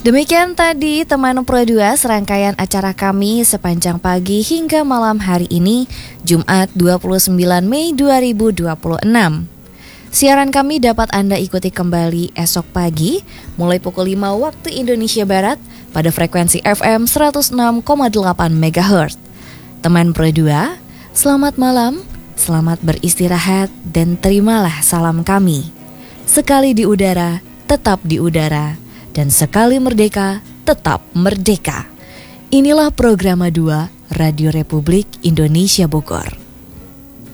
Demikian tadi teman Pro 2 serangkaian acara kami sepanjang pagi hingga malam hari ini, Jumat 29 Mei 2026. Siaran kami dapat Anda ikuti kembali esok pagi mulai pukul 5 waktu Indonesia Barat pada frekuensi FM 106,8 MHz. Teman Pro 2, selamat malam, selamat beristirahat dan terimalah salam kami. Sekali di udara, tetap di udara. Dan sekali merdeka, tetap merdeka. Inilah Programa 2 Radio Republik Indonesia Bogor.